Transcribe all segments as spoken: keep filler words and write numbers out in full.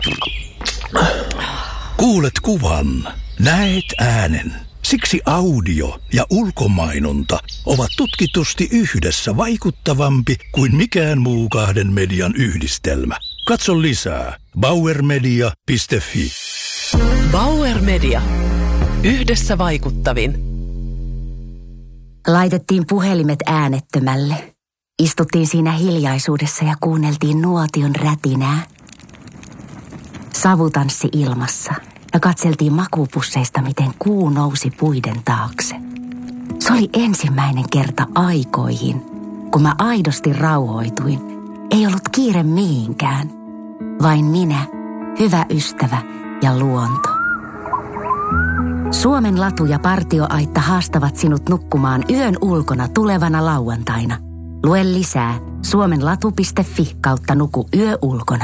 Kuulet kuvan, näet äänen. Siksi audio ja ulkomainonta ovat tutkitusti yhdessä vaikuttavampi kuin mikään muu kahden median yhdistelmä. Katso lisää bauer media piste fi. Bauer Media. Yhdessä vaikuttavin. Laitettiin puhelimet äänettömälle. Istuttiin siinä hiljaisuudessa ja kuunneltiin nuotion rätinää. Savu tanssi ilmassa ja katseltiin makupusseista, miten kuu nousi puiden taakse. Se oli ensimmäinen kerta aikoihin, kun mä aidosti rauhoituin. Ei ollut kiire mihinkään. Vain minä, hyvä ystävä ja luonto. Suomen latu ja partioaitta haastavat sinut nukkumaan yön ulkona tulevana lauantaina. Lue lisää suomenlatu piste fi kautta nuku yö ulkona.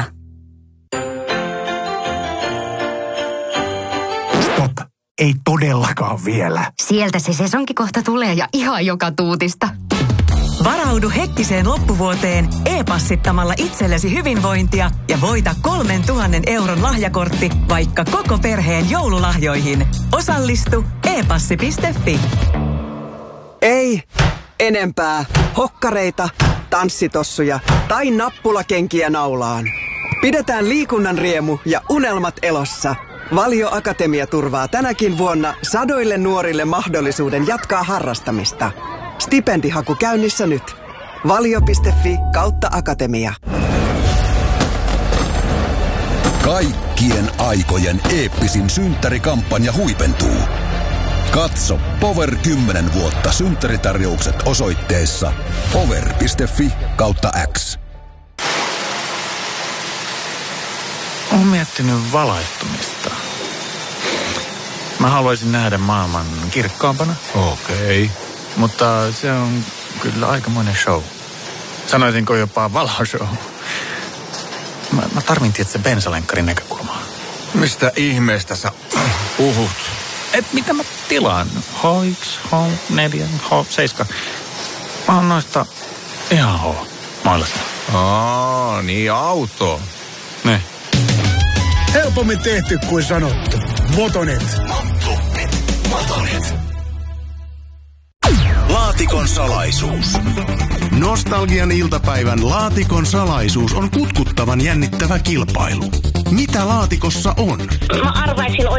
Stop. Ei todellakaan vielä. Sieltä se sesonki kohta tulee ja ihan joka tuutista. Varaudu hektiseen loppuvuoteen e-passittamalla itsellesi hyvinvointia ja voita kolmen tuhannen euron lahjakortti vaikka koko perheen joululahjoihin. Osallistu e passi piste fi. Ei enempää hokkareita, tanssitossuja tai nappulakenkiä naulaan. Pidetään liikunnan riemu ja unelmat elossa. Valio Akatemia turvaa tänäkin vuonna sadoille nuorille mahdollisuuden jatkaa harrastamista. Stipendihaku käynnissä nyt. valio piste fi kautta akatemia. Kaikkien aikojen eeppisin synttärikampanja huipentuu. Katso Power kymmenen vuotta synttäritarjoukset osoitteessa power piste fi kautta X. Olen miettinyt valaistumista. Mä haluaisin nähdä maailman kirkkaampana. Okei. Okay. Mutta se on kyllä aikamoinen show. Sanoisinko jopa valoshow. Mä, mä tarvin tietysti bensalenkkarin näkökulmaa. Mistä ihmeestä sä puhut? Et mitä mä tilaan? H yksi, H neljä, H seitsemän. Mä oon noista ihan H mailasta. Aa, niin auto. Ne. Helpommin tehty kuin sanottu. Motonet. Motonet. Motonet. Laatikon salaisuus. Nostalgian iltapäivän Laatikon salaisuus on kutkuttavan jännittävä kilpailu. Mitä laatikossa on? Mä arvaisin